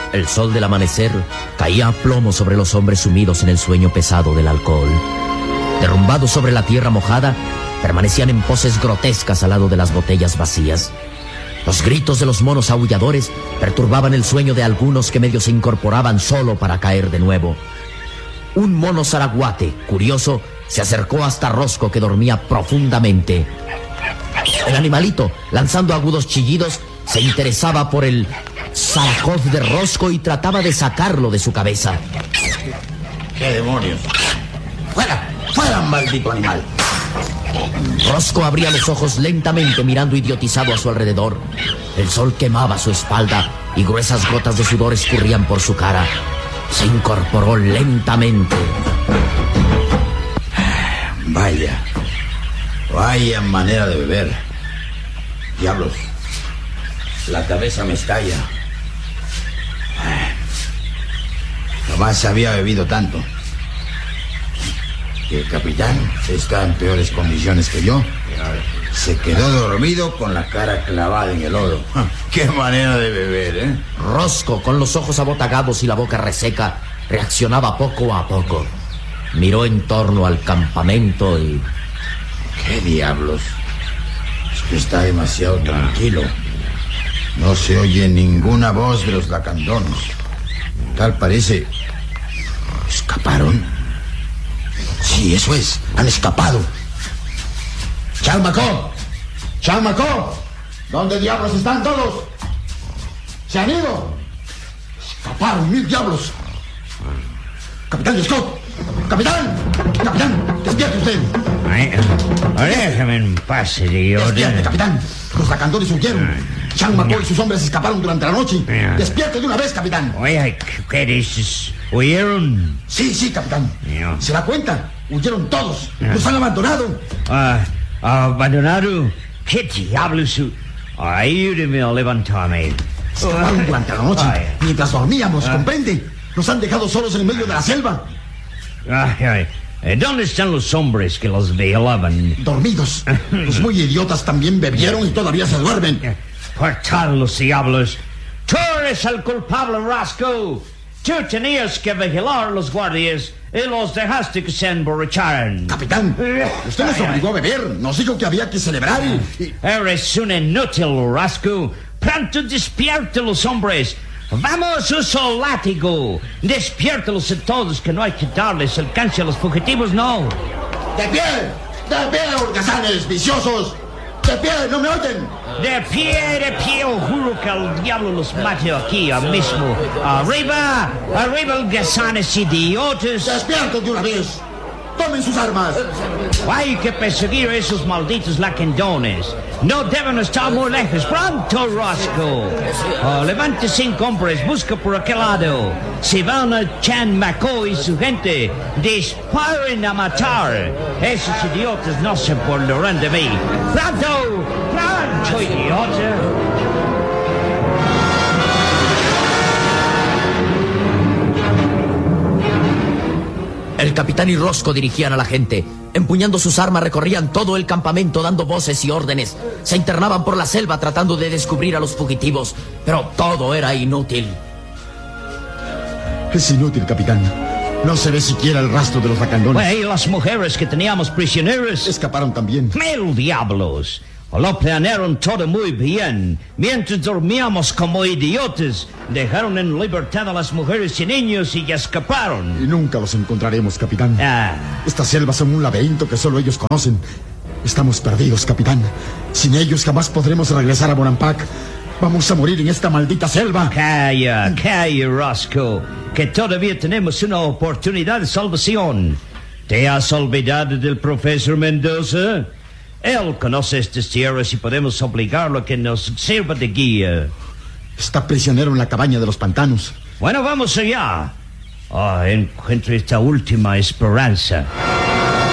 El sol del amanecer caía a plomo sobre los hombres sumidos en el sueño pesado del alcohol. Derrumbados sobre la tierra mojada, permanecían en poses grotescas al lado de las botellas vacías. Los gritos de los monos aulladores perturbaban el sueño de algunos que medio se incorporaban solo para caer de nuevo. Un mono zaraguate, curioso, se acercó hasta Rosco, que dormía profundamente. El animalito, lanzando agudos chillidos, se interesaba por el Zaragoz de Rosco y trataba de sacarlo de su cabeza. ¡Qué demonios! ¡Fuera! ¡Fuera, maldito animal! Rosco abría los ojos lentamente, mirando idiotizado a su alrededor. El sol quemaba su espalda y gruesas gotas de sudor escurrían por su cara. Se incorporó lentamente. Vaya manera de beber. Diablos, la cabeza me estalla. Jamás había bebido tanto. El capitán está en peores condiciones que yo. Se quedó dormido con la cara clavada en el lodo. ¡Qué manera de beber, eh! Rosco, con los ojos abotagados y la boca reseca, reaccionaba poco a poco. Miró en torno al campamento y... ¿Qué diablos? Es que está demasiado tranquilo. No se oye ninguna voz de los lacandones. Tal parece... ¿Escaparon? Sí, eso es. Han escapado. ¡Chalmacó! ¡Chalmacó! ¿Dónde diablos están todos? ¡Se han ido! ¡Escaparon, mil diablos! ¡Capitán Scott! ¡Capitán! ¡Capitán! ¡Despierte usted! Déjame en paz, idiota. ¡Despierte, capitán! Los lacandones huyeron. Chalmacó y sus hombres escaparon durante la noche. ¡Despierte de una vez, capitán! Oye, ¿qué dices? ¿Huyeron? Sí, capitán. ¿Se da cuenta? Huyeron todos. Los han abandonado. ¿Abandonado? ¿Qué diablos? Ayúdeme a levantarme. Escaparon durante la noche, mientras dormíamos, ¿comprende? Nos han dejado solos en el medio de la selva. ¿Dónde están los hombres que los vigilaban? Dormidos. Los muy idiotas también bebieron y todavía se duermen. ¡Cortar los diablos! ¡Tú eres el culpable, Rosco! Tú tenías que vigilar a los guardias y los dejaste que se emborracharan. Capitán, usted nos obligó a beber. Nos dijo que había que celebrar y... Eres un inútil, Rosco. Pronto despierte los hombres. ¡Vamos, uso el látigo! ¡Despiértalos a todos, que no hay que darles alcance a los fugitivos, no! ¡De pie! ¡De pie, holgazanes viciosos! ¡De pie! ¿No me oyen? ¡De pie! Juro que el diablo los mate aquí mismo. ¡Arriba! ¡Arriba, holgazanes idiotas! ¡Despierten de una vez! ¡Tomen sus armas! Hay que perseguir a esos malditos lacandones. No deben estar muy lejos. ¡Pronto, Rosco! Levante 5 hombres, busca por aquel lado. Si van a Chalmacó y su gente, disparen a matar. Esos idiotas no se burlarán de mí. ¡Pronto! ¡Pronto, idiota! El capitán y Rosco dirigían a la gente. Empuñando sus armas recorrían todo el campamento dando voces y órdenes. Se internaban por la selva tratando de descubrir a los fugitivos, pero todo era inútil. Es inútil, capitán. No se ve siquiera el rastro de los lacandones. Y las mujeres que teníamos prisioneras escaparon también. ¡Mil diablos! Lo planearon todo muy bien. Mientras dormíamos como idiotas, dejaron en libertad a las mujeres y niños y escaparon. Y nunca los encontraremos, capitán. Estas selvas son un laberinto que solo ellos conocen. Estamos perdidos, capitán. Sin ellos jamás podremos regresar a Bonampak. Vamos a morir en esta maldita selva. Calla, Rosco, que todavía tenemos una oportunidad de salvación. ¿Te has olvidado del profesor Mendoza? Él conoce estas tierras y podemos obligarlo a que nos sirva de guía. Está prisionero en la cabaña de los pantanos. Bueno, vamos allá. Encuentro esta última esperanza.